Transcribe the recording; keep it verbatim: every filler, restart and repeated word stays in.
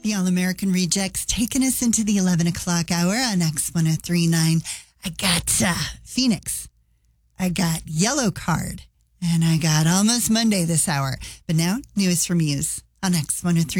The All-American Rejects taking us into the eleven o'clock hour on X one oh three point nine. I got uh, Phoenix. I got Yellow Card. And I got Almost Monday this hour. But now, news from Muse on X one oh three.